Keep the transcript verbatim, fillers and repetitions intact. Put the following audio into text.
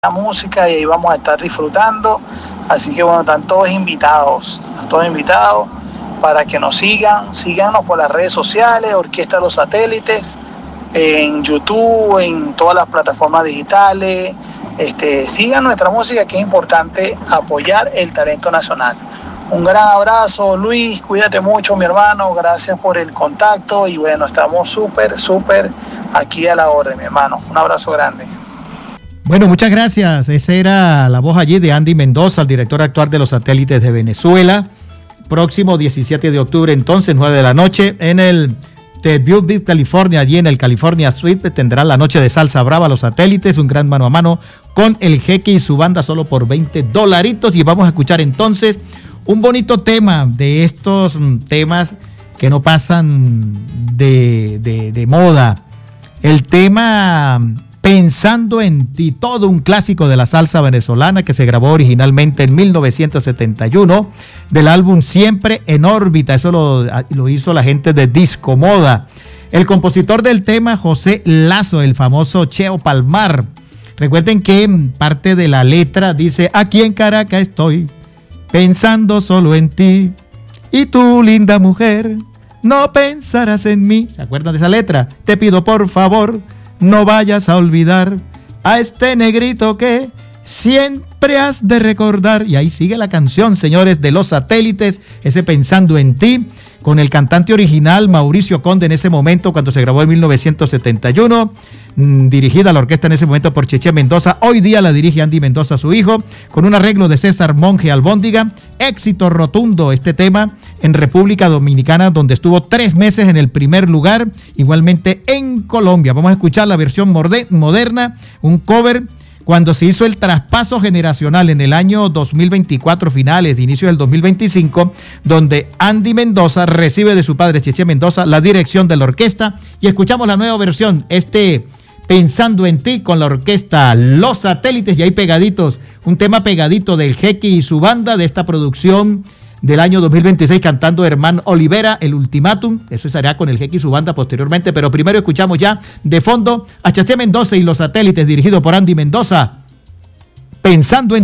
la música y ahí vamos a estar disfrutando. Así que bueno, están todos invitados, están todos invitados para que nos sigan, síganos por las redes sociales, Orquesta Los Satélites, en YouTube, en todas las plataformas digitales. Este, sigan nuestra música, que es importante apoyar el talento nacional. Un gran abrazo, Luis, cuídate mucho, mi hermano, gracias por el contacto y bueno, estamos súper, súper aquí a la orden, mi hermano. Un abrazo grande. Bueno, muchas gracias. Esa era la voz allí de Andy Mendoza, el director actual de Los Satélites de Venezuela. Próximo diecisiete de octubre, entonces, nueve de la noche, en el The View Beach, California, allí en el California Suite, tendrá la noche de salsa brava Los Satélites, un gran mano a mano con el Jeque y su banda solo por veinte dolaritos. Y vamos a escuchar entonces un bonito tema de estos temas que no pasan de, de, de moda. El tema Pensando en ti, todo un clásico de la salsa venezolana que se grabó originalmente en mil novecientos setenta y uno del álbum Siempre en órbita. Eso lo, lo hizo la gente de Disco Moda. El compositor del tema, José Lazo, el famoso Cheo Palmar. Recuerden que parte de la letra dice: aquí en Caracas estoy pensando solo en ti, y tú, linda mujer, no pensarás en mí. ¿Se acuerdan de esa letra? Te pido por favor, no vayas a olvidar a este negrito que siempre has de recordar. Y ahí sigue la canción, señores, de Los Satélites, ese Pensando en ti, con el cantante original Mauricio Conde en ese momento, cuando se grabó en mil novecientos setenta y uno, mmm, dirigida la orquesta en ese momento por Cheche Mendoza. Hoy día la dirige Andy Mendoza, su hijo, con un arreglo de César Monge Albóndiga. Éxito rotundo este tema en República Dominicana, donde estuvo tres meses en el primer lugar, igualmente en Colombia. Vamos a escuchar la versión moderna, un cover cuando se hizo el traspaso generacional en el año dos mil veinticuatro, finales de inicio del dos mil veinticinco, donde Andy Mendoza recibe de su padre Cheche Mendoza la dirección de la orquesta, y escuchamos la nueva versión, este Pensando en ti, con la orquesta Los Satélites, y ahí pegaditos, un tema pegadito del Jeque y su banda de esta producción del año dos mil veintiséis, cantando Herman Olivera, El Ultimátum. Eso se hará con el Jeque y su banda posteriormente, pero primero escuchamos ya de fondo a Cheche Mendoza y Los Satélites, dirigido por Andy Mendoza, Pensando en